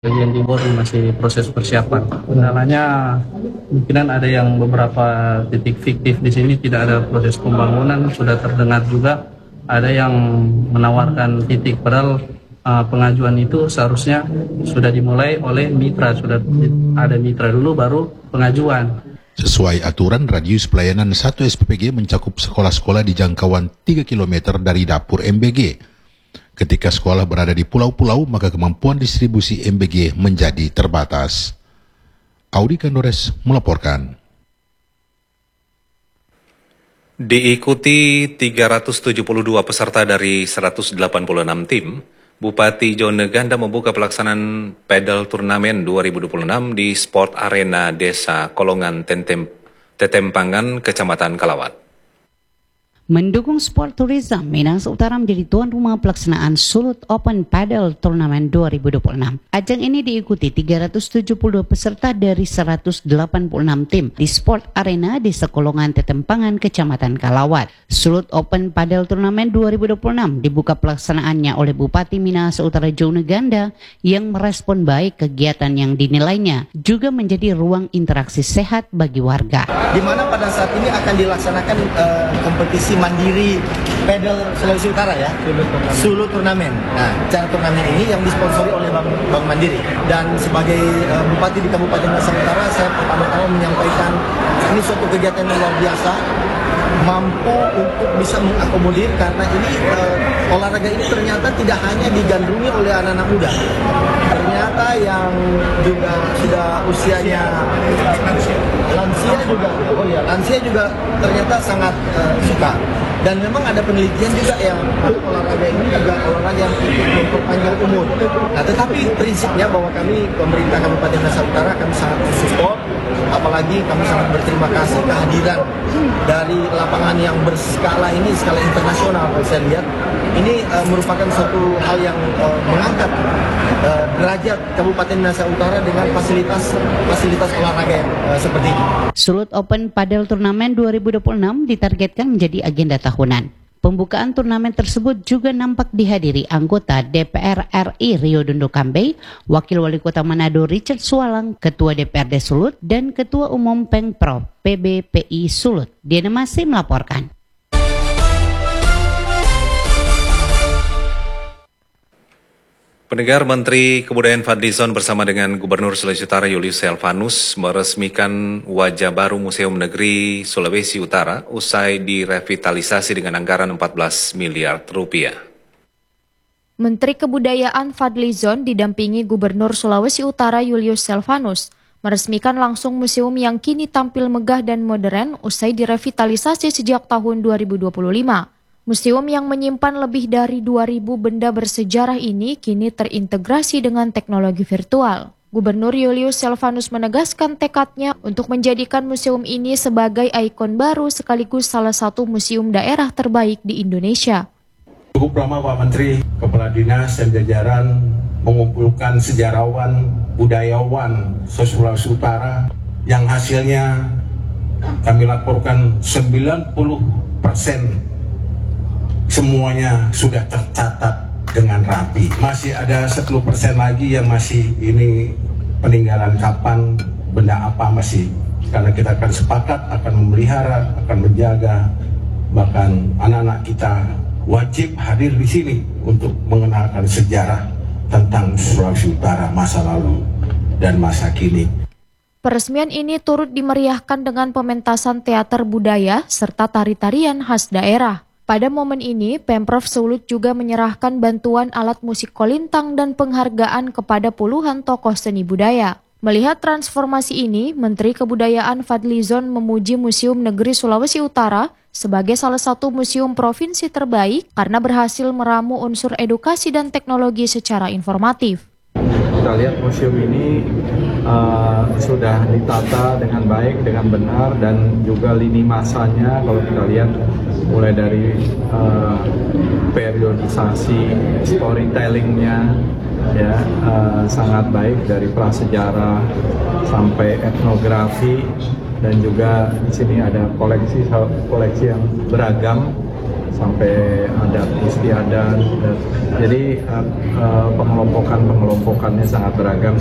Bagian timur masih proses persiapan. Kendalanya mungkinan ada yang beberapa titik fiktif di sini tidak ada proses pembangunan, sudah terdengar juga ada yang menawarkan titik padahal pengajuan itu seharusnya sudah dimulai oleh mitra, sudah ada mitra dulu baru pengajuan. Sesuai aturan, radius pelayanan 1 SPPG mencakup sekolah-sekolah di jangkauan 3 km dari dapur MBG. Ketika sekolah berada di pulau-pulau, maka kemampuan distribusi MBG menjadi terbatas. Audi Kandores melaporkan. Diikuti 372 peserta dari 186 tim, Bupati Joneganda membuka pelaksanaan pedal turnamen 2026 di Sport Arena Desa Kolongan Tetempangan, Kecamatan Kalawat. Mendukung sport tourism, Minahasa Utara menjadi tuan rumah pelaksanaan Sulut Open Paddle Turnamen 2026. Ajang ini diikuti 372 peserta dari 186 tim di Sport Arena Desa Kolongan Tetempangan, Kecamatan Kalawat. Sulut Open Paddle Turnamen 2026 dibuka pelaksanaannya oleh Bupati Minahasa Utara Joneganda yang merespon baik kegiatan yang dinilainya juga menjadi ruang interaksi sehat bagi warga. Di mana pada saat ini akan dilaksanakan kompetisi mandiri pedal Sulawesi Utara ya, Sulut Turnamen. Nah, cara turnamen ini yang disponsori oleh Bank Mandiri. Dan sebagai Bupati di Kabupaten Minahasa Utara, saya pertama-tama menyampaikan ini suatu kegiatan yang luar biasa, mampu untuk bisa mengakomodir karena ini olahraga ini ternyata tidak hanya digandrungi oleh anak-anak muda. Ternyata yang juga sudah usianya lansia juga ternyata sangat suka. Dan memang ada penelitian juga yang olahraga ini juga olahraga yang memperpanjang umur. Nah, tetapi prinsipnya bahwa kami pemerintah Kabupaten Minahasa Utara kami sangat support, apalagi kami sangat berterima kasih kehadiran dari lapangan yang berskala ini, skala internasional. Saya lihat ini merupakan suatu hal yang mengangkat derajat Kabupaten Minahasa Utara dengan fasilitas olahraga yang seperti ini. Sulut Open Paddle Turnamen 2026 ditargetkan menjadi agenda tahunan. Pembukaan turnamen tersebut juga nampak dihadiri anggota DPR RI Rio Dondo Kambei, Wakil Wali Kota Manado Richard Sualang, Ketua DPRD Sulut, dan Ketua Umum Pengprov PBPI Sulut. Diana Masih melaporkan. Pendengar, Menteri Kebudayaan Fadlizon bersama dengan Gubernur Sulawesi Utara Julius Selvanus meresmikan wajah baru Museum Negeri Sulawesi Utara usai direvitalisasi dengan anggaran 14 miliar rupiah. Menteri Kebudayaan Fadlizon didampingi Gubernur Sulawesi Utara Julius Selvanus meresmikan langsung museum yang kini tampil megah dan modern usai direvitalisasi sejak tahun 2025. Museum yang menyimpan lebih dari 2.000 benda bersejarah ini kini terintegrasi dengan teknologi virtual. Gubernur Julius Selvanus menegaskan tekadnya untuk menjadikan museum ini sebagai ikon baru sekaligus salah satu museum daerah terbaik di Indonesia. Cukup lama Pak Menteri, Kepala Dinas dan jajaran mengumpulkan sejarawan, budayawan Sulawesi Utara yang hasilnya kami laporkan 90% semuanya sudah tercatat dengan rapi. Masih ada 10% lagi yang masih ini peninggalan kapan, benda apa masih. Karena kita akan sepakat akan memelihara, akan menjaga, bahkan anak-anak kita wajib hadir di sini untuk mengenalkan sejarah tentang Sulawesi Utara masa lalu dan masa kini. Peresmian ini turut dimeriahkan dengan pementasan teater budaya serta tari-tarian khas daerah. Pada momen ini, Pemprov Sulut juga menyerahkan bantuan alat musik kolintang dan penghargaan kepada puluhan tokoh seni budaya. Melihat transformasi ini, Menteri Kebudayaan Fadlizon memuji Museum Negeri Sulawesi Utara sebagai salah satu museum provinsi terbaik karena berhasil meramu unsur edukasi dan teknologi secara informatif. Kita lihat museum ini sudah ditata dengan baik, dengan benar, dan juga lini masanya kalau kita lihat mulai dari periodisasi storytellingnya ya sangat baik, dari prasejarah sampai etnografi, dan juga di sini ada koleksi yang beragam sampai adat istiadat. Jadi pengelompokannya sangat beragam.